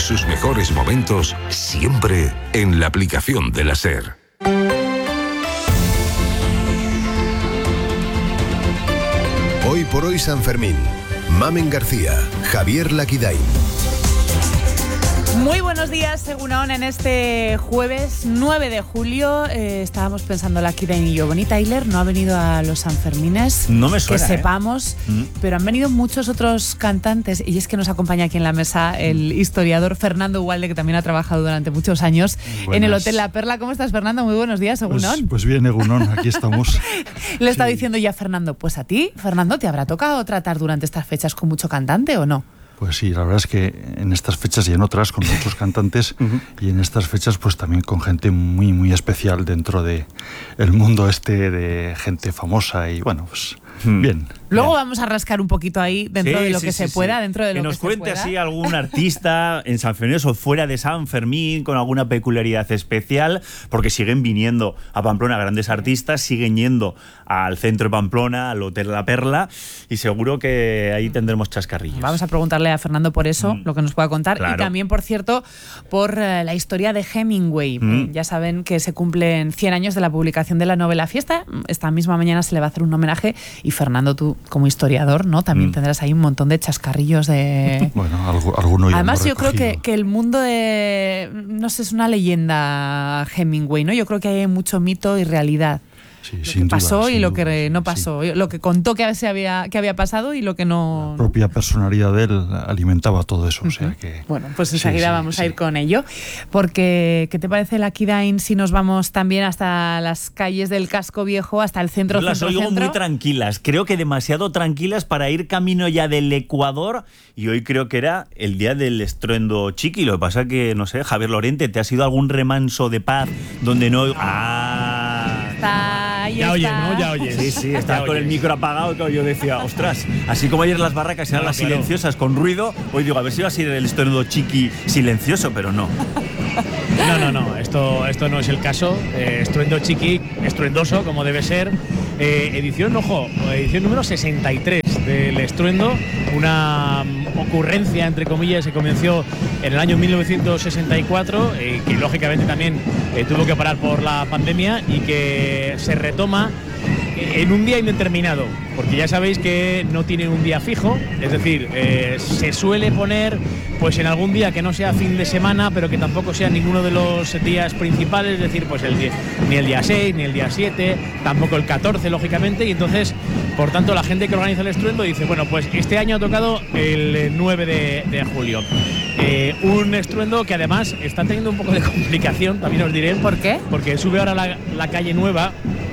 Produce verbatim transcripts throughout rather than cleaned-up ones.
sus mejores momentos siempre en la aplicación de la SER. Hoy por hoy San Fermín. Mamen García, Javier Laquidain. Muy buenos días, Según en este jueves nueve de julio. Eh, estábamos pensando Laquidain y yo, Bonnie Tyler no ha venido a los Sanfermines. No me suena, que sepamos, ¿eh? Mm. Pero han venido muchos otros cantantes. Y es que nos acompaña aquí en la mesa el historiador Fernando Ugalde, que también ha trabajado durante muchos años Buenas. en el Hotel La Perla. ¿Cómo estás, Fernando? Muy buenos días, Según. Pues, pues bien, Egunon, aquí estamos. Le está Sí. diciendo ya Fernando, pues a ti, Fernando, ¿te habrá tocado tratar durante estas fechas con mucho cantante o no? Pues sí, la verdad es que en estas fechas y en otras con muchos cantantes uh-huh. y en estas fechas pues también con gente muy muy especial dentro de el mundo este de gente famosa y bueno, pues hmm. bien. Luego bien. vamos a rascar un poquito ahí dentro sí, de lo sí, que sí, se sí. pueda, dentro de que lo que nos se cuente pueda. así algún artista en San Fermín o fuera de San Fermín con alguna peculiaridad especial, porque siguen viniendo a Pamplona grandes artistas, siguen yendo al centro de Pamplona, al Hotel La Perla, y seguro que ahí tendremos chascarrillos. Vamos a preguntarle a Fernando por eso, mm. lo que nos pueda contar, claro. y también, por cierto, por uh, la historia de Hemingway. Mm. Ya saben que se cumplen cien años de la publicación de la novela Fiesta. Esta misma mañana se le va a hacer un homenaje y Fernando, tú como historiador, ¿no? También mm. tendrás ahí un montón de chascarrillos de... Bueno, algo, alguno ya Además, hemos yo creo recogido. que, que el mundo de... No sé, es una leyenda Hemingway, ¿no? Yo creo que hay mucho mito y realidad. Sí, lo sin que pasó duda, y sin lo duda, que no sí, pasó. sí. Lo que contó que, se había, que había pasado y lo que no... La propia personalidad de él alimentaba todo eso. Uh-huh. O sea que, bueno, pues enseguida sí, sí, vamos sí. a ir con ello. Porque, ¿qué te parece, Laquidain, si nos vamos también hasta las calles del Casco Viejo, hasta el centro, Yo las centro, oigo centro? muy tranquilas. Creo que demasiado tranquilas para ir camino ya del Ecuador. Y hoy creo que era el día del estruendo chiqui. Lo que pasa que, no sé, Javier Lorente, ¿te ha sido algún remanso de paz donde no... ¡Ah! Está, ahí ya está. oyes, ¿no? Ya oyes. Sí, sí, estaba con el micro apagado y yo decía, ostras, así como ayer las barracas eran no, las claro. silenciosas con ruido, hoy digo, a ver si va a ser el estruendo chiqui silencioso, pero no. No, no, no, esto, esto no es el caso. Eh, estruendo chiqui, estruendoso, como debe ser. Eh, edición, ojo, edición número sesenta y tres del estruendo, una um, ocurrencia, entre comillas, que comenzó en el año mil novecientos sesenta y cuatro, eh, que lógicamente también eh, tuvo que parar por la pandemia y que se retoma en un día indeterminado, porque ya sabéis que no tiene un día fijo, es decir, eh, se suele poner pues en algún día que no sea fin de semana, pero que tampoco sea ninguno de los días principales, es decir, pues el día, ni el día seis, ni el día siete, tampoco el catorce, lógicamente, y entonces, por tanto, la gente que organiza el estruendo dice, bueno, pues este año ha tocado el nueve de julio. Eh, un estruendo que además está teniendo un poco de complicación, también os diré. ¿Por qué? Porque sube ahora la, la calle nueva.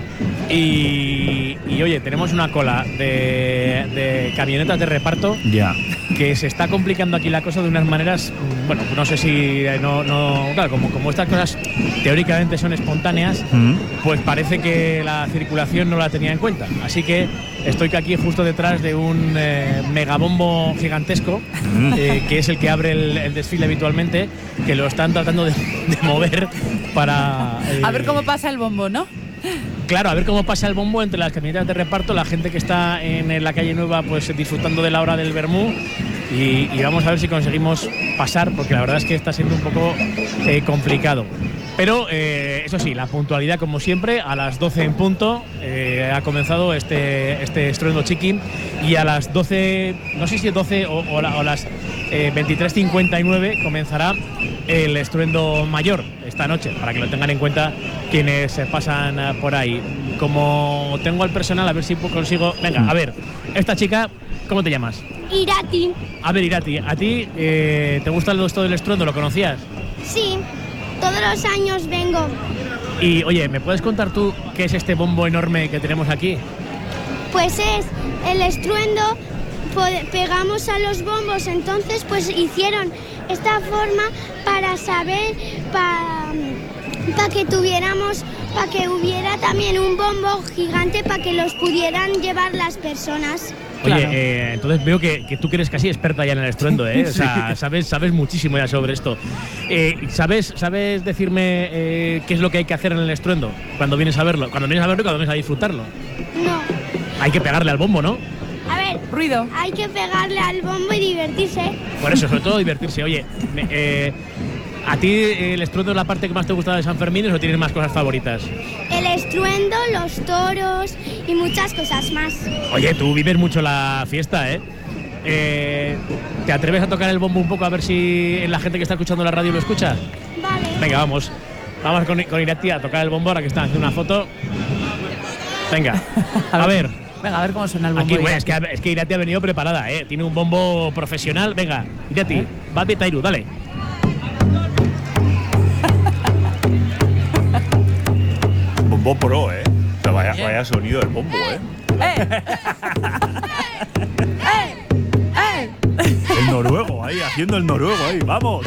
Y, y oye, tenemos una cola de, de camionetas de reparto Ya. que se está complicando aquí la cosa de unas maneras, bueno, no sé si no, no claro, como, como estas cosas teóricamente son espontáneas, ¿Mm? pues parece que la circulación no la tenía en cuenta. Así que estoy aquí justo detrás de un eh, megabombo gigantesco, ¿Mm? eh, que es el que abre el, el desfile habitualmente, que lo están tratando de, de mover para... Eh, A ver cómo pasa el bombo, ¿no? Claro, a ver cómo pasa el bombo entre las camionetas de reparto, la gente que está en la calle Nueva pues disfrutando de la hora del vermú y, y vamos a ver si conseguimos pasar, porque la verdad es que está siendo un poco eh, complicado. Pero eh, eso sí, la puntualidad como siempre, a las doce en punto eh, ha comenzado este, este estruendo chiqui y a las doce, no sé si doce o, o, la, o las eh, veintitrés cincuenta y nueve comenzará el estruendo mayor esta noche, para que lo tengan en cuenta quienes se pasan por ahí. Como tengo al personal, a ver si consigo... Venga, a ver, esta chica, ¿cómo te llamas? Irati. A ver, Irati, ¿a ti eh, te gusta esto del estruendo? ¿Lo conocías? Sí, todos los años vengo. Y, oye, ¿me puedes contar tú qué es este bombo enorme que tenemos aquí? Pues es el estruendo, pegamos a los bombos, entonces pues hicieron esta forma para saber, para, para que tuviéramos, para que hubiera también un bombo gigante para que los pudieran llevar las personas. Oye, Claro. eh, entonces veo que, que tú que eres casi experta ya en el estruendo, ¿eh? O sea, sabes, sabes muchísimo ya sobre esto. Eh, ¿sabes, ¿Sabes decirme eh, qué es lo que hay que hacer en el estruendo cuando vienes a verlo? Cuando vienes a verlo y cuando vienes a disfrutarlo. No, Hay que pegarle al bombo, ¿no? A ver, ruido. hay que pegarle al bombo y divertirse. Por eso, sobre todo divertirse. Oye, me, eh, ¿a ti el estruendo es la parte que más te gusta de San Fermín o tienes más cosas favoritas? El estruendo, los toros y muchas cosas más. Oye, tú vives mucho la fiesta, ¿eh? eh ¿Te atreves a tocar el bombo un poco a ver si la gente que está escuchando la radio lo escucha? Vale. Venga, vamos. Vamos con, con Irati a tocar el bombo ahora que están haciendo una foto. Venga, a ver. Venga, a ver cómo suena el bombo. Aquí, bueno, es que, es que Irati ha venido preparada, ¿eh? Tiene un bombo profesional. Venga, Irati, ¿Eh? va de Tairu, dale. Bombo pro, ¿eh? O sea, vaya, vaya sonido del bombo, ¿eh? ¡Eh! ¡Eh! ¡Eh! El noruego ahí, haciendo el noruego ahí, vamos.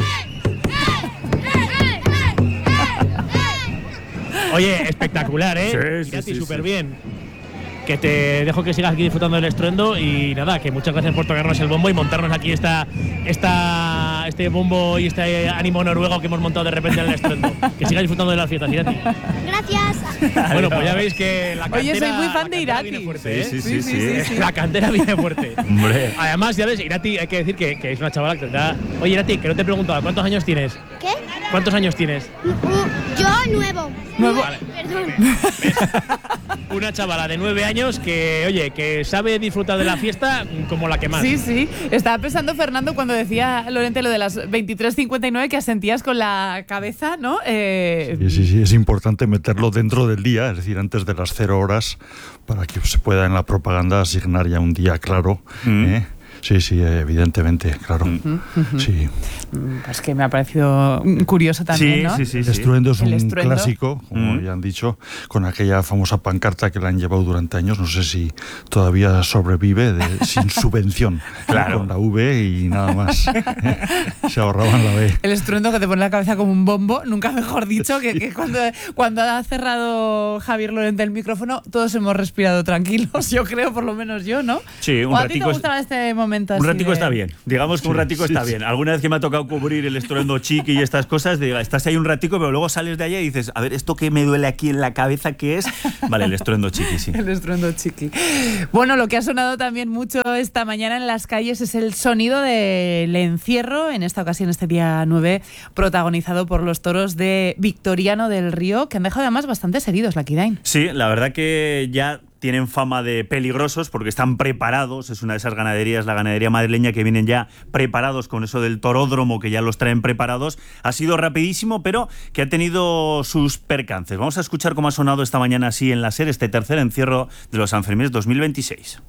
Oye, espectacular, ¿eh? Sí, sí, Irati, sí, súper sí. bien. Que te dejo que sigas aquí disfrutando del estruendo y nada, que muchas gracias por tocarnos el bombo y montarnos aquí esta, esta, este bombo y este ánimo noruego que hemos montado de repente en el estruendo. Que sigas disfrutando de las fiestas, Irati. Gracias. Bueno, pues ya veis que la cantera, Oye, soy muy fan de Irati. viene fuerte, ¿eh? Sí, sí, sí, sí, sí. La cantera viene fuerte. Hombre. Además, ya ves, Irati, hay que decir que, que es una chavala que te da... Oye, Irati, que no te he preguntado, ¿cuántos años tienes? ¿Qué? ¿Cuántos años tienes? Uh, yo nuevo. Nuevo. Vale. Perdón. Una chavala de nueve años que, oye, que sabe disfrutar de la fiesta como la que más. Sí, sí. Estaba pensando, Fernando, cuando decía Lorente lo de las veintitrés cincuenta y nueve, que asentías con la cabeza, ¿no? Eh... Sí, sí, sí, es importante meterlo dentro del día, es decir, antes de las cero horas, para que se pueda en la propaganda asignar ya un día claro, Mm. ¿eh? Sí, sí, evidentemente, claro. Mm. Sí. Pues que me ha parecido curioso también, Sí, ¿no? sí, sí, El sí. estruendo es El un estruendo. clásico, como Mm. ya han dicho, con aquella famosa pancarta que la han llevado durante años, no sé si todavía sobrevive, de, sin subvención, Claro. con la V y nada más. Se ahorraban la B. El estruendo que te pone la cabeza como un bombo, nunca mejor dicho, que, que cuando, cuando ha cerrado Javier Lorente el micrófono, todos hemos respirado tranquilos, yo creo, por lo menos yo, ¿no? Sí, un ¿O a ti te ratico es- gustaba este momento así Un ratico de- está bien. Digamos que un Sí, ratico sí, está sí. bien. Alguna vez que me ha tocado cubrir el estruendo chiqui y estas cosas, diga, estás ahí un ratico, pero luego sales de allá y dices, a ver, ¿esto que me duele aquí en la cabeza qué es? Vale, el estruendo chiqui, sí. El estruendo chiqui. Bueno, lo que ha sonado también mucho esta mañana en las calles es el sonido del encierro, en esta ocasión, este día nueve, protagonizado por los toros de Victoriano del Río, que han dejado además bastantes heridos, la Kidain. Sí, la verdad que ya tienen fama de peligrosos porque están preparados, es una de esas ganaderías, la ganadería madrileña, que vienen ya preparados con eso del toródromo, que ya los traen preparados. Ha sido rapidísimo, pero que ha tenido sus percances. Vamos a escuchar cómo ha sonado esta mañana así en la SER este tercer encierro de los Sanfermines dos mil veintiséis.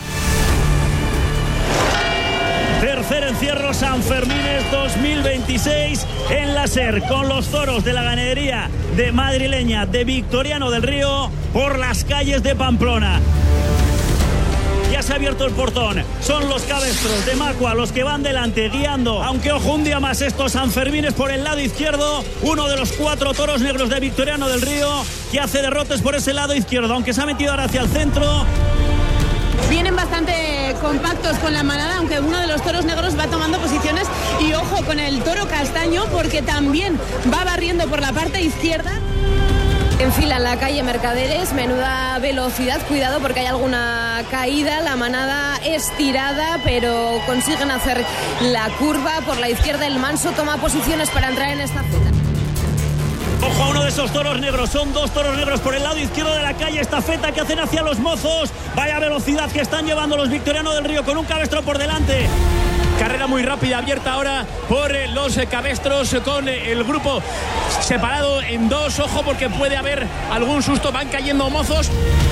Tercer encierro Sanfermines dos mil veintiséis en la SER, con los toros de la ganadería de madrileña de Victoriano del Río por las calles de Pamplona. Ya se ha abierto el portón, son los cabestros de Macua los que van delante guiando, aunque ojo, un día más estos Sanfermines por el lado izquierdo, uno de los cuatro toros negros de Victoriano del Río que hace derrotes por ese lado izquierdo, aunque se ha metido ahora hacia el centro. Vienen bastante compactos con la manada, aunque uno de los toros negros va tomando posiciones, y ojo con el toro castaño porque también va barriendo por la parte izquierda. Enfilan la calle Mercaderes, menuda velocidad, cuidado porque hay alguna caída, la manada estirada, pero consiguen hacer la curva por la izquierda. El manso toma posiciones para entrar en esta zona. Ojo a uno de esos toros negros, son dos toros negros por el lado izquierdo de la calle, estafeta que hacen hacia los mozos, vaya velocidad que están llevando los Victoriano del Río con un cabestro por delante. Carrera muy rápida, abierta ahora por eh, los eh, cabestros, eh, con eh, el grupo separado en dos. Ojo porque puede haber algún susto, van cayendo mozos.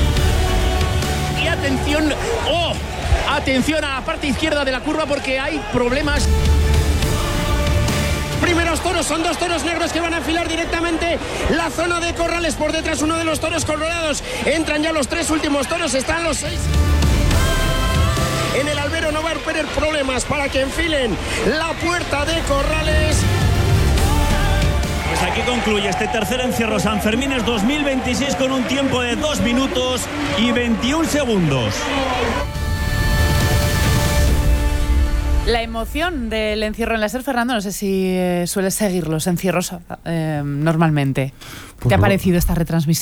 Y atención, oh, atención a la parte izquierda de la curva porque hay problemas. Primeros toros, son dos toros negros que van a afilar directamente la zona de corrales. Por detrás uno de los toros colorados. Entran ya los tres últimos toros, están los seis. En el albero no va a haber problemas para que enfilen la puerta de corrales. Pues aquí concluye este tercer encierro Sanfermines dos mil veintiséis con un tiempo de dos minutos y veintiún segundos. La emoción del encierro en la SER, Fernando, no sé si eh, sueles seguir los encierros eh, normalmente. Pues ¿Qué ha lo- parecido esta retransmisión?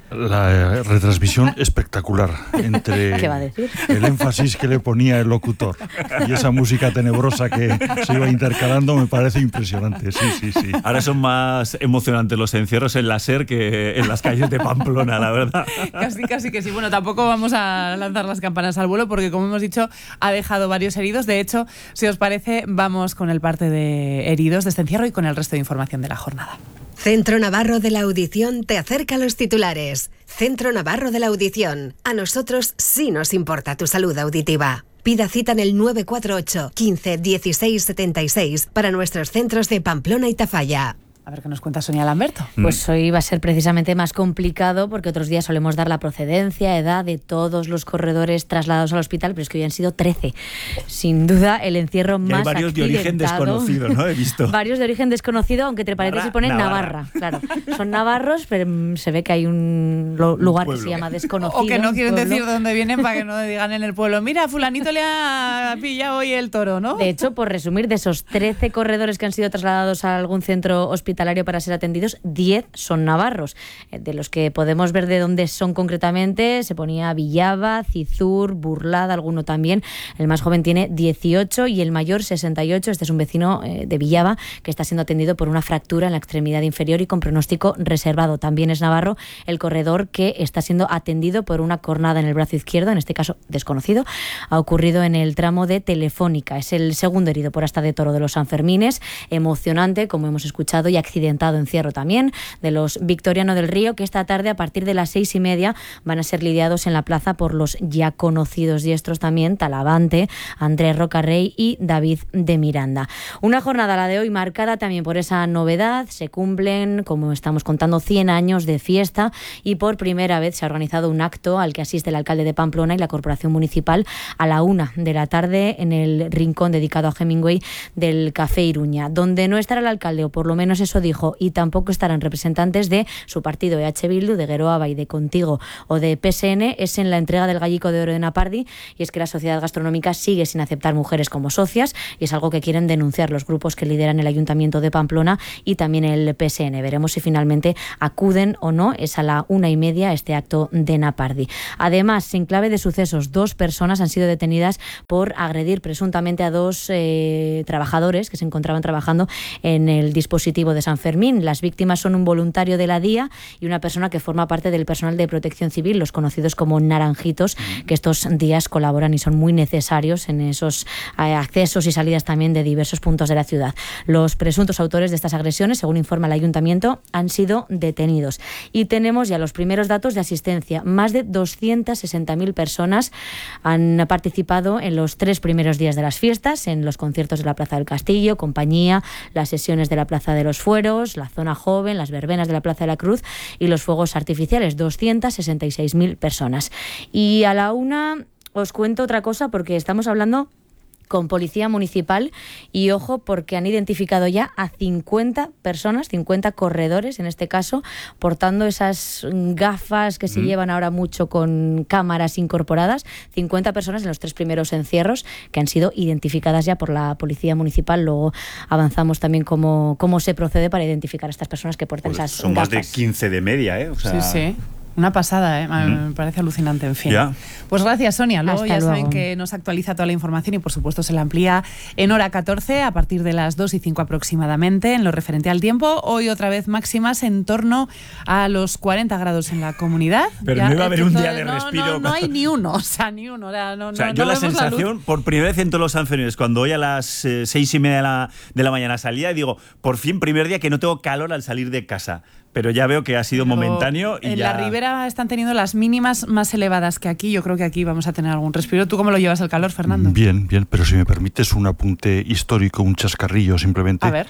La retransmisión espectacular entre ¿Qué va a decir? el énfasis que le ponía el locutor y esa música tenebrosa que se iba intercalando me parece impresionante. Sí, sí, sí. Ahora son más emocionantes los encierros en la SER que en las calles de Pamplona, la verdad. Casi, casi que sí. Bueno, tampoco vamos a lanzar las campanas al vuelo porque, como hemos dicho, ha dejado varios heridos. De hecho, si os parece, vamos con el parte de heridos de este encierro y con el resto de información de la jornada. Centro Navarro de la Audición te acerca a los titulares. Centro Navarro de la Audición. A nosotros sí nos importa tu salud auditiva. Pida cita en el nueve cuatro ocho, quince, dieciséis, setenta y seis para nuestros centros de Pamplona y Tafalla. A ver qué nos cuenta Sonia Lamberto. Pues hoy va a ser precisamente más complicado porque otros días solemos dar la procedencia, edad de todos los corredores trasladados al hospital, pero es que hoy han sido trece. Sin duda, el encierro y más hay varios de origen desconocido, ¿no? He visto. Varios de origen desconocido, aunque entre paréntesis ponen Navarra. Navarra. Claro, son navarros, pero se ve que hay un lo- lugar un que se llama desconocido. O que no quieren pueblo. decir de dónde vienen para que no digan en el pueblo, mira, fulanito le ha pillado hoy el toro, ¿no? De hecho, por resumir, de esos trece corredores que han sido trasladados a algún centro hospitalario para ser atendidos, diez son navarros. De los que podemos ver de dónde son concretamente, se ponía Villava, Cizur, Burlada, alguno también. El más joven tiene dieciocho y el mayor sesenta y ocho. Este es un vecino eh, de Villava que está siendo atendido por una fractura en la extremidad inferior y con pronóstico reservado. También es navarro el corredor que está siendo atendido por una cornada en el brazo izquierdo, en este caso desconocido. Ha ocurrido en el tramo de Telefónica. Es el segundo herido por asta de toro de los Sanfermines. Emocionante, como hemos escuchado, y accidentado encierro también de los Victoriano del Río, que esta tarde a partir de las seis y media van a ser lidiados en la plaza por los ya conocidos diestros también, Talavante, Andrés Rocarrey y David de Miranda. Una jornada, la de hoy, marcada también por esa novedad. Se cumplen, como estamos contando, cien años de fiesta y por primera vez se ha organizado un acto al que asiste el alcalde de Pamplona y la corporación municipal a la una de la tarde en el rincón dedicado a Hemingway del Café Iruña, donde no estará el alcalde, o por lo menos eso dijo, y tampoco estarán representantes de su partido E H Bildu, de Geroa y de Contigo o de P S N, es en la entrega del Gallico de Oro de Napardi, y es que la sociedad gastronómica sigue sin aceptar mujeres como socias y es algo que quieren denunciar los grupos que lideran el Ayuntamiento de Pamplona y también el P S N. Veremos si finalmente acuden o no. Es a la una y media este acto de Napardi. Además, en clave de sucesos, dos personas han sido detenidas por agredir presuntamente a dos eh, trabajadores que se encontraban trabajando en el dispositivo de San Fermín. Las víctimas son un voluntario de la D I A y una persona que forma parte del personal de protección civil, los conocidos como naranjitos, que estos días colaboran y son muy necesarios en esos eh, accesos y salidas también de diversos puntos de la ciudad. Los presuntos autores de estas agresiones, según informa el Ayuntamiento, han sido detenidos. Y tenemos ya los primeros datos de asistencia. Más de doscientas sesenta mil personas han participado en los tres primeros días de las fiestas, en los conciertos de la Plaza del Castillo, Compañía, las sesiones de la Plaza de los Fueros, la Zona Joven, las verbenas de la Plaza de la Cruz y los fuegos artificiales. doscientas sesenta y seis mil personas. Y a la una os cuento otra cosa, porque estamos hablando con Policía Municipal y ojo, porque han identificado ya a cincuenta personas, cincuenta corredores en este caso, portando esas gafas que se mm. llevan ahora mucho con cámaras incorporadas. cincuenta personas en los tres primeros encierros que han sido identificadas ya por la Policía Municipal. Luego avanzamos también cómo, cómo se procede para identificar a estas personas que portan pues esas son gafas. Son más de quince de media, ¿eh? O sea... Sí, sí. Una pasada, ¿eh? Mm. Me parece alucinante, en fin. Ya. Pues gracias, Sonia. Luego Hasta ya luego. saben que nos actualiza toda la información y, por supuesto, se la amplía en hora catorce a partir de las dos y cinco aproximadamente en lo referente al tiempo. Hoy otra vez máximas en torno a los cuarenta grados en la comunidad. Pero ya, no iba a haber un día de no, respiro. No, no hay ni uno, o sea, ni uno. O sea, no, o sea no, yo no la vemos sensación, la por primera vez en todos los Sanfermines, cuando hoy a las eh, seis y media de la, de la mañana salía, digo, por fin, primer día que no tengo calor al salir de casa. Pero ya veo que ha sido Pero momentáneo. Y en ya... la Ribera están teniendo las mínimas más elevadas que aquí. Yo creo que aquí vamos a tener algún respiro. ¿Tú cómo lo llevas el calor, Fernando? Bien, bien, pero si me permites un apunte histórico, un chascarrillo simplemente. A ver.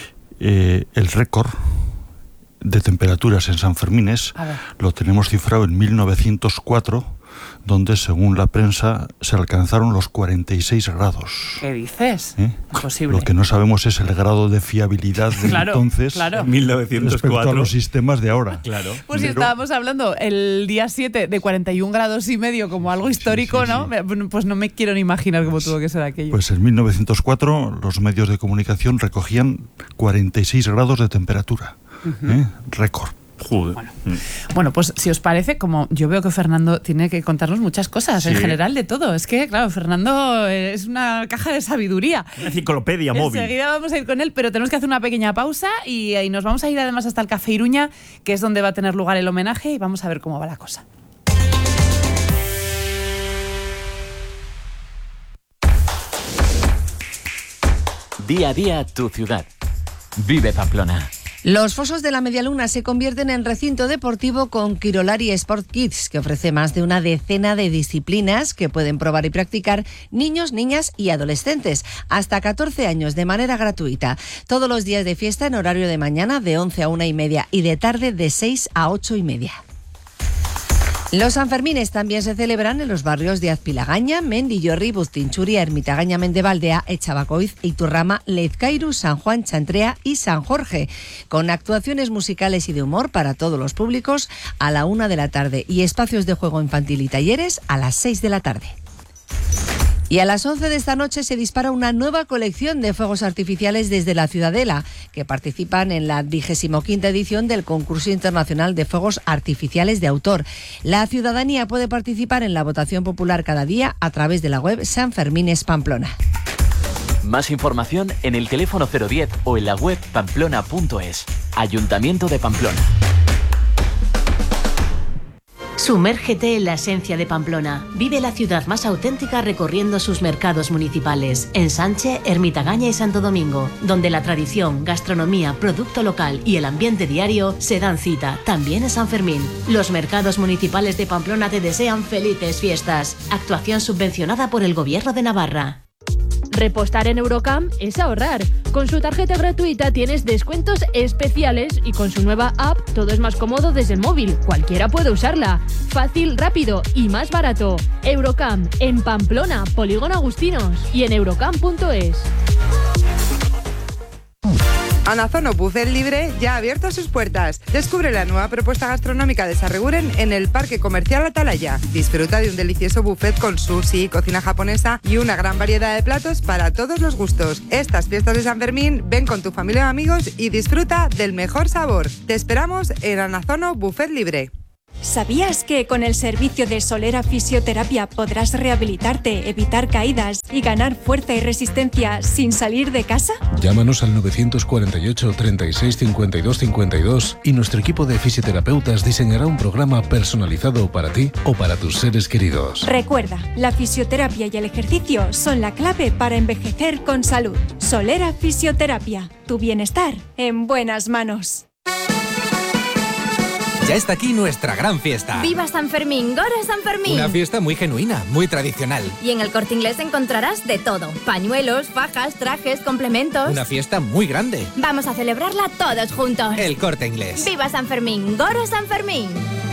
Eh, el récord de temperaturas en Sanfermines lo tenemos cifrado en mil novecientos cuatro, donde, según la prensa, se alcanzaron los cuarenta y seis grados. ¿Qué dices? ¿Eh? Imposible. Lo que no sabemos es el grado de fiabilidad de claro, entonces claro. mil novecientos cuatro. Respecto a los sistemas de ahora. Claro. Pues si Pero... estábamos hablando el día siete de cuarenta y un grados y medio como algo histórico, sí, sí, sí. ¿no? Pues no me quiero ni imaginar cómo tuvo que ser aquello. Pues en mil novecientos cuatro los medios de comunicación recogían cuarenta y seis grados de temperatura. Uh-huh. ¿eh? Récord. Joder. Bueno. bueno, pues si os parece, como yo veo que Fernando tiene que contarnos muchas cosas, sí. en general de todo. Es que, claro, Fernando es una caja de sabiduría. Una enciclopedia móvil. Enseguida vamos a ir con él, pero tenemos que hacer una pequeña pausa y, y nos vamos a ir además hasta el Café Iruña, que es donde va a tener lugar el homenaje, y vamos a ver cómo va la cosa. Día a día tu ciudad. Vive Pamplona. Los fosos de la Medialuna se convierten en recinto deportivo con Quirolari Sport Kids, que ofrece más de una decena de disciplinas que pueden probar y practicar niños, niñas y adolescentes, hasta catorce años de manera gratuita. Todos los días de fiesta en horario de mañana de once a una y media y de tarde de seis a ocho y media. Los Sanfermines también se celebran en los barrios de Azpilagaña, Mendillorri, Bustinchuria, Ermitagaña, Mendevaldea, Echabacoiz, Iturrama, Lezcairu, San Juan, Chantrea y San Jorge, con actuaciones musicales y de humor para todos los públicos a la una de la tarde y espacios de juego infantil y talleres a las seis de la tarde. Y a las once de esta noche se dispara una nueva colección de fuegos artificiales desde la Ciudadela, que participan en la vigésimoquinta edición del Concurso Internacional de Fuegos Artificiales de Autor. La ciudadanía puede participar en la votación popular cada día a través de la web Sanfermines Pamplona. Más información en el teléfono cero diez o en la web pamplona punto es. Ayuntamiento de Pamplona. Sumérgete en la esencia de Pamplona. Vive la ciudad más auténtica recorriendo sus mercados municipales. En Sánchez, Ermitagaña y Santo Domingo, donde la tradición, gastronomía, producto local y el ambiente diario se dan cita. También en San Fermín. Los mercados municipales de Pamplona te desean felices fiestas. Actuación subvencionada por el Gobierno de Navarra. Repostar en Eurocamp es ahorrar. Con su tarjeta gratuita tienes descuentos especiales y con su nueva app todo es más cómodo desde el móvil. Cualquiera puede usarla. Fácil, rápido y más barato. Eurocamp en Pamplona, Polígono Agustinos y en eurocamp punto es. Anazono Buffet Libre ya ha abierto sus puertas. Descubre la nueva propuesta gastronómica de Sarreguren en el Parque Comercial Atalaya. Disfruta de un delicioso buffet con sushi, cocina japonesa y una gran variedad de platos para todos los gustos. Estas fiestas de San Fermín, ven con tu familia o amigos y disfruta del mejor sabor. Te esperamos en Anazono Buffet Libre. ¿Sabías que con el servicio de Solera Fisioterapia podrás rehabilitarte, evitar caídas y ganar fuerza y resistencia sin salir de casa? Llámanos al novecientos cuarenta y ocho, treinta y seis, cincuenta y dos, cincuenta y dos y nuestro equipo de fisioterapeutas diseñará un programa personalizado para ti o para tus seres queridos. Recuerda, la fisioterapia y el ejercicio son la clave para envejecer con salud. Solera Fisioterapia, tu bienestar en buenas manos. Ya está aquí nuestra gran fiesta. ¡Viva San Fermín! ¡Gora San Fermín! Una fiesta muy genuina, muy tradicional. Y en el Corte Inglés encontrarás de todo. Pañuelos, fajas, trajes, complementos. Una fiesta muy grande. Vamos a celebrarla todos juntos. El Corte Inglés. ¡Viva San Fermín! ¡Gora San Fermín!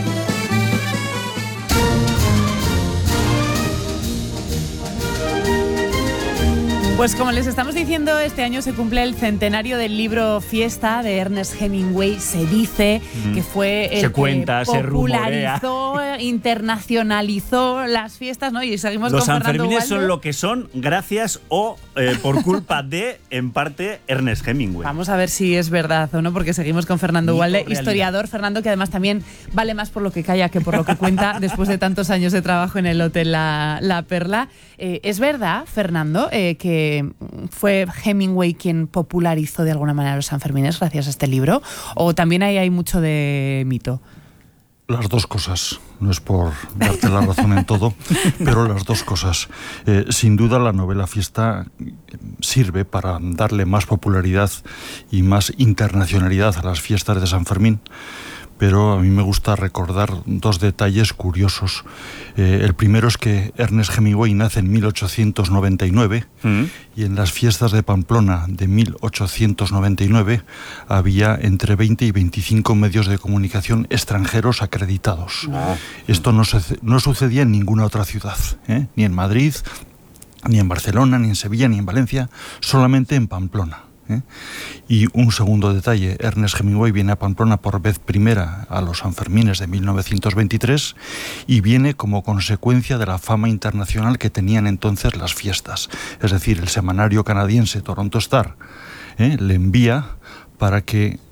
Pues como les estamos diciendo, este año se cumple el centenario del libro Fiesta de Ernest Hemingway. Se dice mm. que fue el se cuenta, que se popularizó, rumorea. internacionalizó las fiestas, ¿no? Y seguimos Los con Fernando Sanfermines Walde. son lo que son gracias o eh, por culpa de, en parte, Ernest Hemingway. Vamos a ver si es verdad o no, porque seguimos con Fernando Walde, historiador. Fernando, que además también vale más por lo que calla que por lo que cuenta después de tantos años de trabajo en el Hotel La, La Perla. Eh, ¿Es verdad, Fernando, eh, que fue Hemingway quien popularizó de alguna manera los Sanfermines gracias a este libro? ¿O también ahí hay mucho de mito? Las dos cosas. No es por darte la razón en todo, pero las dos cosas. Eh, sin duda la novela Fiesta sirve para darle más popularidad y más internacionalidad a las fiestas de San Fermín. Pero a mí me gusta recordar dos detalles curiosos. Eh, el primero es que Ernest Hemingway nace en mil ochocientos noventa y nueve mm. y en las fiestas de Pamplona de mil ochocientos noventa y nueve había entre veinte y veinticinco medios de comunicación extranjeros acreditados. Oh. Esto no, se, no sucedía en ninguna otra ciudad, ¿eh? Ni en Madrid, ni en Barcelona, ni en Sevilla, ni en Valencia, solamente en Pamplona. ¿Eh? Y un segundo detalle, Ernest Hemingway viene a Pamplona por vez primera a los Sanfermines de mil novecientos veintitrés y viene como consecuencia de la fama internacional que tenían entonces las fiestas. Es decir, el semanario canadiense Toronto Star ¿eh? le envía para que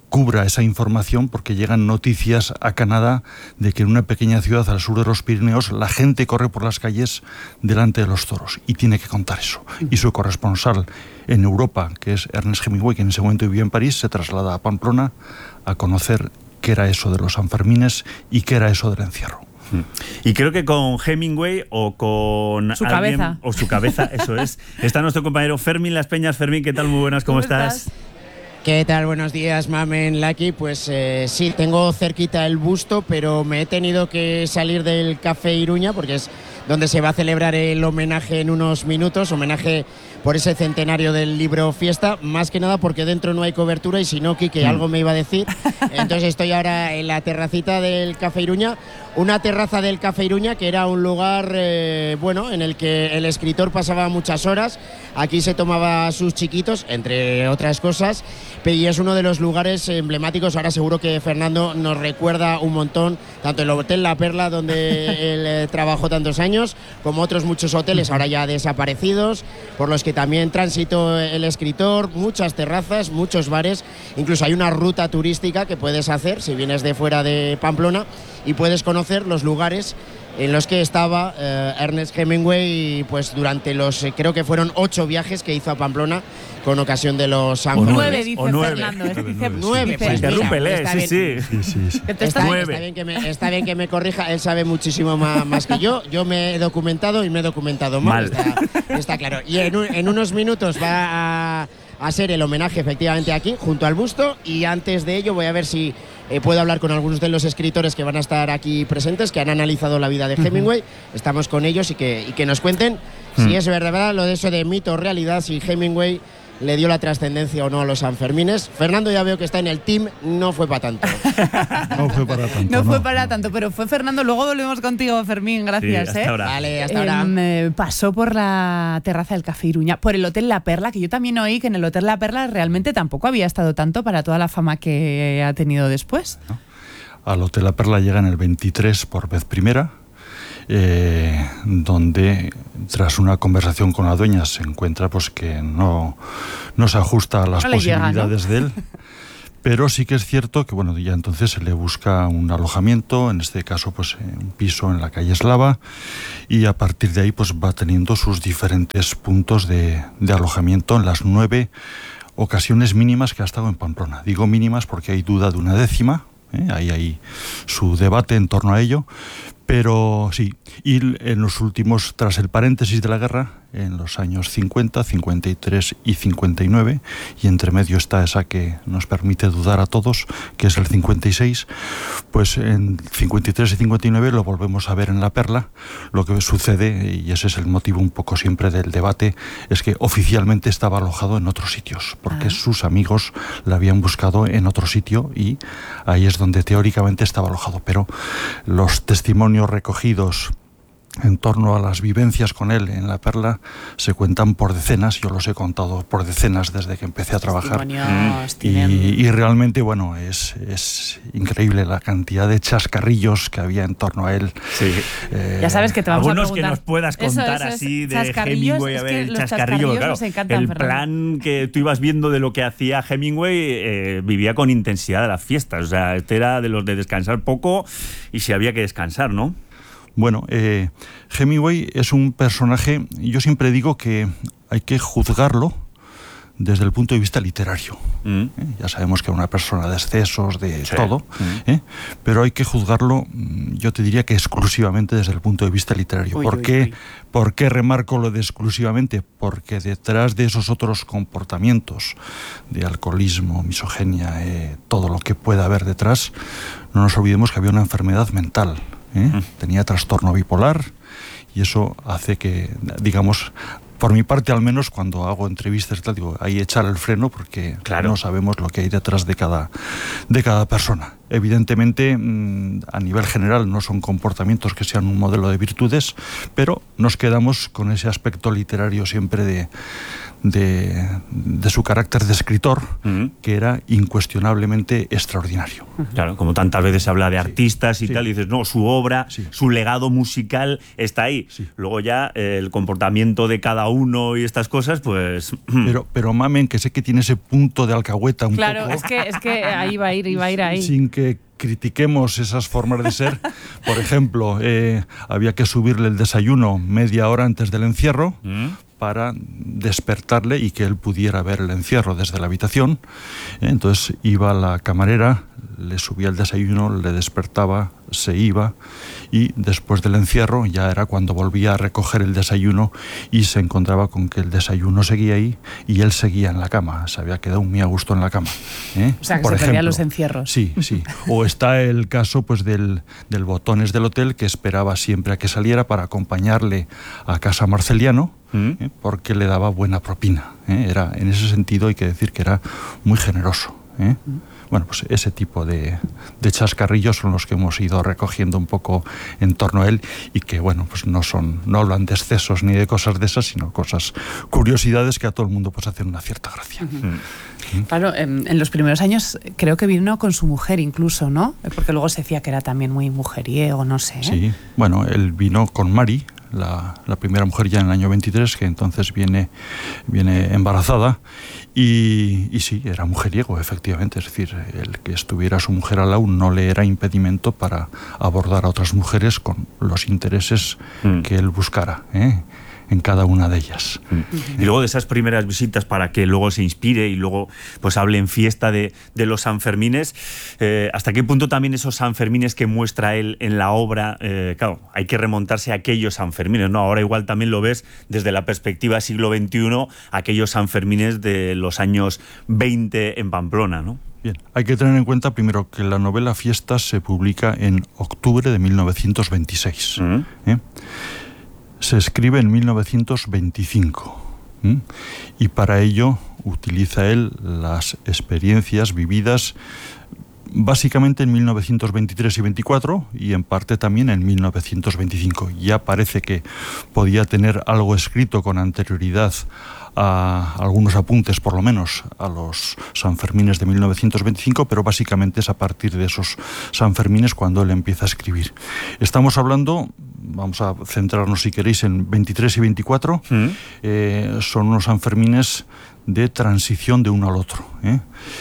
cubra esa información, porque llegan noticias a Canadá de que en una pequeña ciudad al sur de los Pirineos la gente corre por las calles delante de los toros, y tiene que contar eso. Y su corresponsal en Europa, que es Ernest Hemingway, que en ese momento vivía en París, se traslada a Pamplona a conocer qué era eso de los Sanfermines y qué era eso del encierro. Y creo que con Hemingway o con su alguien, cabeza. o su cabeza, eso es. Está nuestro compañero Fermín Las Peñas. Fermín, ¿qué tal? Muy buenas, ¿cómo, ¿Cómo estás? estás? ¿Qué tal? Buenos días, Mamen, Lucky. Pues eh, sí, tengo cerquita el busto, pero me he tenido que salir del Café Iruña porque es donde se va a celebrar el homenaje en unos minutos, homenaje por ese centenario del libro Fiesta, más que nada porque dentro no hay cobertura y si no, Quique, mm. algo me iba a decir. Entonces estoy ahora en la terracita del Café Iruña, una terraza del Café Iruña que era un lugar, eh, bueno, en el que el escritor pasaba muchas horas. Aquí se tomaba sus chiquitos, entre otras cosas, y es uno de los lugares emblemáticos. Ahora seguro que Fernando nos recuerda un montón, tanto el Hotel La Perla, donde él eh, trabajó tantos años, como otros muchos hoteles ahora ya desaparecidos, por los que también transitó el escritor, muchas terrazas, muchos bares, incluso hay una ruta turística que puedes hacer si vienes de fuera de Pamplona y puedes conocer los lugares en los que estaba eh, Ernest Hemingway pues durante los, eh, creo que fueron ocho viajes que hizo a Pamplona con ocasión de los Sanfermines. Nueve, dice o nueve. Fernando. Dice, dice, nueve, pues interrúmpele, sí, sí. sí, sí, sí. Está, bien, está, bien que me, está bien que me corrija, él sabe muchísimo más, más que yo. Yo me he documentado y me he documentado mal, mal. Está, está claro. Y en, un, en unos minutos va a, a ser el homenaje efectivamente aquí, junto al busto, y antes de ello voy a ver si Eh, puedo hablar con algunos de los escritores que van a estar aquí presentes, que han analizado la vida de Hemingway. Uh-huh. Estamos con ellos y que, y que nos cuenten uh-huh. si es verdad lo de eso de mito o realidad, si Hemingway le dio la trascendencia o no a los Sanfermines. Fernando ya veo que está en el team, no fue para tanto. No fue para tanto. No, no fue no, para no. tanto, pero fue Fernando. Luego volvemos contigo, Fermín, gracias. Sí, hasta ¿eh? ahora. Vale, hasta ahora. Eh, pasó por la terraza del Café Iruña, por el Hotel La Perla, que yo también oí que en el Hotel La Perla realmente tampoco había estado tanto para toda la fama que ha tenido después. ¿No? Al Hotel La Perla llega en el veintitrés por vez primera, eh, donde tras una conversación con la dueña se encuentra pues que no, no se ajusta a las no posibilidades llega, ¿no? de él. Pero sí que es cierto que bueno, ya entonces se le busca un alojamiento, en este caso pues un piso en la calle Eslava, y a partir de ahí pues va teniendo sus diferentes puntos de, de alojamiento en las nueve ocasiones mínimas que ha estado en Pamplona. Digo mínimas porque hay duda de una décima. ¿Eh? Ahí hay su debate en torno a ello, pero sí, y en los últimos, tras el paréntesis de la guerra, en los años cincuenta, cincuenta y tres y cincuenta y nueve, y entre medio está esa que nos permite dudar a todos, que es el cincuenta y seis, pues en cincuenta y tres y cincuenta y nueve lo volvemos a ver en La Perla. Lo que sucede, y ese es el motivo un poco siempre del debate, es que oficialmente estaba alojado en otros sitios, porque ah. sus amigos la habían buscado en otro sitio y ahí es donde teóricamente estaba alojado, pero los testimonios recogidos en torno a las vivencias con él en La Perla se cuentan por decenas. Yo los he contado por decenas desde que empecé a trabajar y, y realmente bueno es, es increíble la cantidad de chascarrillos que había en torno a él. Sí. Eh, ya sabes que te vamos algunos a preguntar. que nos puedas contar eso, eso así es, de Hemingway, a ver, el chascarrillo, claro, nos encantan, el Fernando. plan que tú ibas viendo de lo que hacía Hemingway, eh, vivía con intensidad de las fiestas, o sea, este era de los de descansar poco y si había que descansar, ¿no? Bueno, eh, Hemingway es un personaje, yo siempre digo que hay que juzgarlo desde el punto de vista literario. Mm. ¿Eh? Ya sabemos que es una persona de excesos, de sí. todo, mm. ¿eh? Pero hay que juzgarlo, yo te diría que exclusivamente desde el punto de vista literario. Uy, ¿Por, uy, qué, uy. ¿Por qué remarco lo de exclusivamente? Porque detrás de esos otros comportamientos de alcoholismo, misoginia, eh, todo lo que pueda haber detrás, no nos olvidemos que había una enfermedad mental. ¿Eh? Uh-huh. Tenía trastorno bipolar y eso hace que, digamos, por mi parte al menos cuando hago entrevistas y tal, digo, hay que echar el freno porque claro. no sabemos lo que hay detrás de cada, de cada persona. Evidentemente, a nivel general no son comportamientos que sean un modelo de virtudes, pero nos quedamos con ese aspecto literario siempre de, de, de su carácter de escritor, uh-huh. que era incuestionablemente extraordinario. Claro, como tantas veces se habla de artistas y sí. tal, y dices, no, su obra, sí. su legado musical está ahí. Sí. Luego ya eh, el comportamiento de cada uno y estas cosas, pues... Pero, pero mamen, que sé que tiene ese punto de alcahueta un claro, poco... Claro, es que, es que ahí va a ir, iba a ir ahí. Sin que critiquemos esas formas de ser. Por ejemplo, eh, había que subirle el desayuno media hora antes del encierro, ¿Mm? para despertarle y que él pudiera ver el encierro desde la habitación. Entonces iba la camarera, le subía el desayuno, le despertaba, se iba, y después del encierro ya era cuando volvía a recoger el desayuno y se encontraba con que el desayuno seguía ahí y él seguía en la cama, se había quedado muy a gusto en la cama. ¿eh? O sea, que Por se ejemplo, perdían los encierros. Sí, sí. O está el caso pues del, del Botones del hotel, que esperaba siempre a que saliera para acompañarle a casa Marceliano, ¿eh? porque le daba buena propina. ¿eh? Era, en ese sentido hay que decir que era muy generoso. ¿eh? Bueno, pues ese tipo de, de chascarrillos son los que hemos ido recogiendo un poco en torno a él y que, bueno, pues no son, no hablan de excesos ni de cosas de esas, sino cosas, curiosidades que a todo el mundo pues hacen una cierta gracia. Uh-huh. ¿Mm? Claro, en, en los primeros años creo que vino con su mujer incluso, ¿no? Porque luego se decía que era también muy mujeriego, no sé. ¿eh? Sí, bueno, él vino con Mari, la, la primera mujer ya en el año veintitrés, que entonces viene, viene embarazada, y, y sí, era mujeriego, efectivamente, es decir, el que estuviera su mujer al lado no le era impedimento para abordar a otras mujeres con los intereses mm. que él buscara, ¿eh? en cada una de ellas. Y luego de esas primeras visitas para que luego se inspire y luego pues hable en fiesta de, de los Sanfermines, eh, ¿hasta qué punto también esos Sanfermines que muestra él en la obra, eh, claro, hay que remontarse a aquellos Sanfermines, ¿no? Ahora igual también lo ves desde la perspectiva siglo veintiuno, aquellos Sanfermines de los años veinte en Pamplona, ¿no? Bien, hay que tener en cuenta primero que la novela Fiestas se publica en octubre de mil novecientos veintiséis. ¿Mm? ¿eh? Se escribe en mil novecientos veinticinco ¿Mm? y para ello utiliza él las experiencias vividas básicamente en mil novecientos veintitrés y veinticuatro y en parte también en mil novecientos veinticinco. Ya parece que podía tener algo escrito con anterioridad a algunos apuntes, por lo menos, a los Sanfermines de mil novecientos veinticinco, pero básicamente es a partir de esos Sanfermines cuando él empieza a escribir. Estamos hablando, vamos a centrarnos si queréis en veintitrés y veinticuatro, ¿Mm? eh, son unos Sanfermines de transición de uno al otro. ¿eh?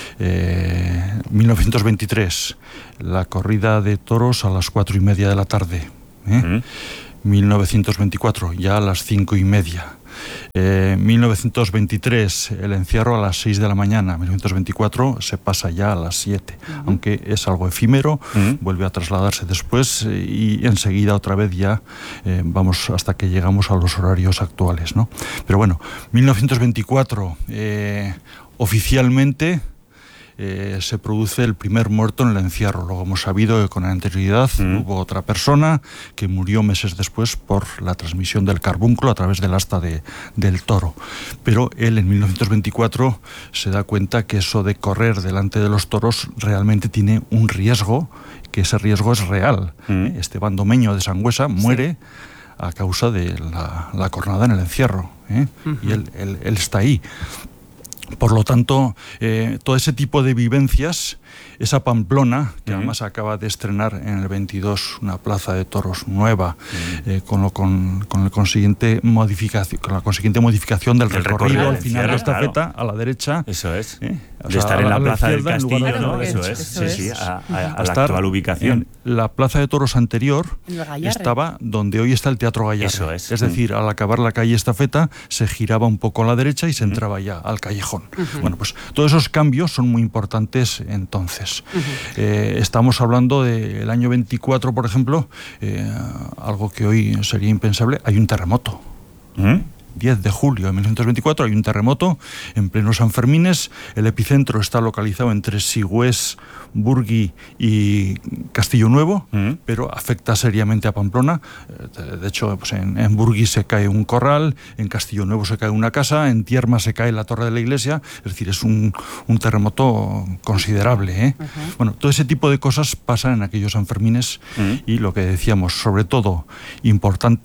Eh, mil novecientos veintitrés, la corrida de toros a las cuatro y media de la tarde. ¿eh? ¿Mm? mil novecientos veinticuatro, ya a las cinco y media. Eh, mil novecientos veintitrés, el encierro a las seis de la mañana. mil novecientos veinticuatro se pasa ya a las siete, uh-huh. aunque es algo efímero, uh-huh. vuelve a trasladarse después eh, y enseguida otra vez ya eh, vamos hasta que llegamos a los horarios actuales, ¿no? Pero bueno, mil novecientos veinticuatro eh, oficialmente Eh, se produce el primer muerto en el encierro. Luego hemos sabido que con anterioridad mm. hubo otra persona que murió meses después por la transmisión del carbúnculo a través del asta de, del toro. Pero él en mil novecientos veinticuatro se da cuenta que eso de correr delante de los toros realmente tiene un riesgo, que ese riesgo es real. Mm. Esteban Domeño de Sangüesa muere sí. a causa de la, la cornada en el encierro. ¿eh? Uh-huh. Y él, él, él está ahí. Por lo tanto, eh, todo ese tipo de vivencias, esa Pamplona, que uh-huh. además acaba de estrenar en el veintidós una plaza de toros nueva, uh-huh. eh, con, lo, con, con, el consiguiente modificación, con la consiguiente modificación del recorrido, recorrido al final de esta feta, a la derecha. Eso es. ¿eh? O sea, de estar en la, la plaza del Castillo, de ¿no? Eso es. Eso sí, es. sí, a, a, a la actual ubicación. La plaza de toros anterior estaba donde hoy está el Teatro Gallarre. Eso es. Es decir, al acabar la calle Estafeta, se giraba un poco a la derecha y se entraba ya al callejón. Uh-huh. Bueno, pues todos esos cambios son muy importantes entonces. Uh-huh. Eh, estamos hablando del año veinticuatro, por ejemplo, eh, algo que hoy sería impensable, hay un terremoto. ¿Mm? diez de julio de mil novecientos veinticuatro hay un terremoto en pleno Sanfermines. El epicentro está localizado entre Sigüés, Burgui y Castillo Nuevo, mm. pero afecta seriamente a Pamplona. De hecho, pues en, en Burgui se cae un corral, en Castillo Nuevo se cae una casa, en Tierma se cae la torre de la iglesia. Es decir, es un, un terremoto considerable. ¿eh? Uh-huh. Bueno, todo ese tipo de cosas pasan en aquellos Sanfermines mm. y lo que decíamos, sobre todo importante,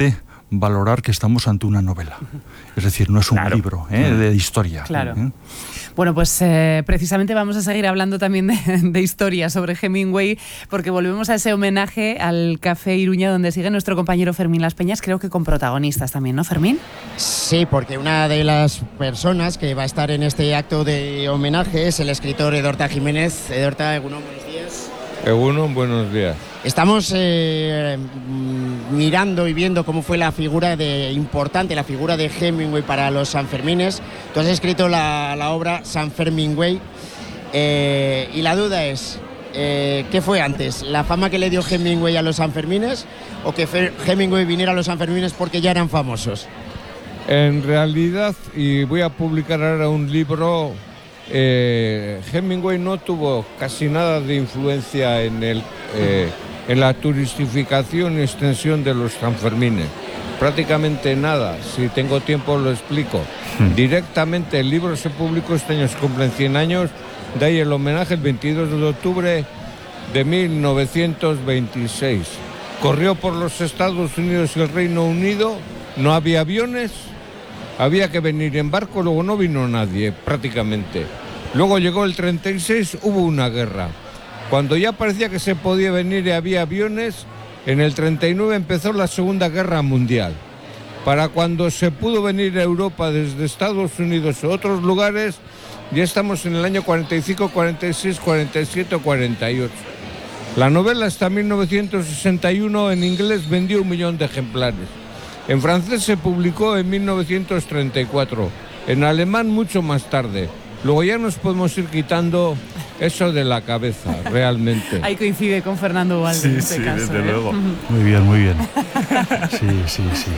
valorar que estamos ante una novela. Es decir, no es un Claro. libro ¿eh? de historia. Claro. ¿eh? Bueno, pues eh, precisamente vamos a seguir hablando también de, de historia sobre Hemingway, porque volvemos a ese homenaje al Café Iruña, donde sigue nuestro compañero Fermín Las Peñas, creo que con protagonistas también, ¿no, Fermín? Sí, porque una de las personas que va a estar en este acto de homenaje es el escritor Edorta Jiménez. Edorta, Egunon, buenos días. Egunon, buenos días. Estamos eh, mirando y viendo cómo fue la figura de importante, la figura de Hemingway para los Sanfermines. Tú has escrito la, la obra Sanfermingüey eh, y la duda es, eh, ¿qué fue antes? ¿La fama que le dio Hemingway a los Sanfermines o que Fer- Hemingway viniera a los Sanfermines porque ya eran famosos? En realidad, y voy a publicar ahora un libro, eh, Hemingway no tuvo casi nada de influencia en, el, eh, en la turistificación y extensión de los Sanfermines. Prácticamente nada. Si tengo tiempo lo explico. Hmm. Directamente el libro se publicó este año, se cumplen cien años, de ahí el homenaje el veintidós de octubre de mil novecientos veintiséis. Corrió por los Estados Unidos y el Reino Unido, no había aviones, había que venir en barco, luego no vino nadie prácticamente. Luego llegó el treinta y seis, hubo una guerra. Cuando ya parecía que se podía venir y había aviones, en el treinta y nueve empezó la Segunda Guerra Mundial. Para cuando se pudo venir a Europa desde Estados Unidos o otros lugares, ya estamos en el año cuarenta y cinco, cuarenta y seis, cuarenta y siete o cuarenta y ocho. La novela hasta mil novecientos sesenta y uno en inglés vendió un millón de ejemplares. En francés se publicó en mil novecientos treinta y cuatro, en alemán mucho más tarde. Luego ya nos podemos ir quitando eso de la cabeza, realmente. Ahí coincide con Fernando Ugalde en este sí, caso. desde ¿eh? luego. Muy bien, muy bien. Sí, sí, sí.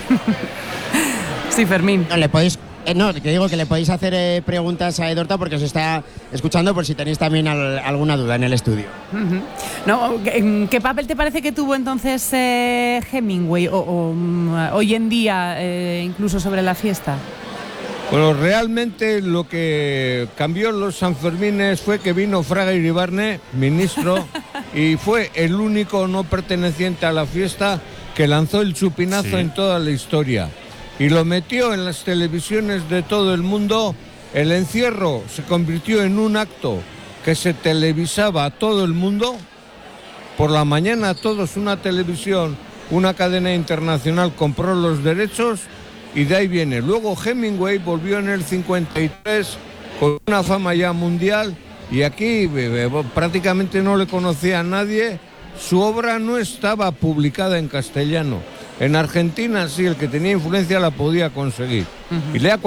Sí, Fermín. No, le podéis, eh, no, que digo que le podéis hacer eh, preguntas a Edorta porque os está escuchando por si tenéis también al, alguna duda en el estudio. Uh-huh. No, ¿qué, ¿Qué papel te parece que tuvo entonces eh, Hemingway o, o um, hoy en día eh, incluso sobre la fiesta? Bueno, realmente lo que cambió los Sanfermines fue que vino Fraga Iribarne, ministro, y fue el único no perteneciente a la fiesta que lanzó el chupinazo sí. en toda la historia. Y lo metió en las televisiones de todo el mundo. El encierro se convirtió en un acto que se televisaba a todo el mundo. Por la mañana todos, una televisión, una cadena internacional compró los derechos y de ahí viene. Luego Hemingway volvió en el cincuenta y tres con una fama ya mundial y aquí eh, prácticamente no le conocía a nadie. Su obra no estaba publicada en castellano. En Argentina sí, el que tenía influencia la podía conseguir. Uh-huh. Y lea